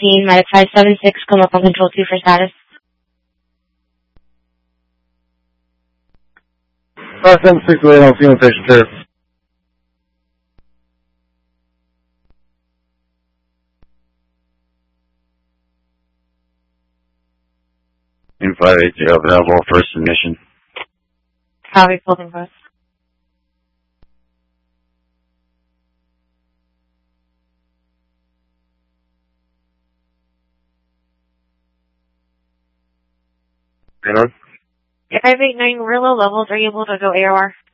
scene. Medic 576, come up on control 2 for status. 576 wait on scene station 2. In 580 available for submission. Copy, Fulton Post. Hang on. Yeah, 589, real low levels. Are you able to go AOR?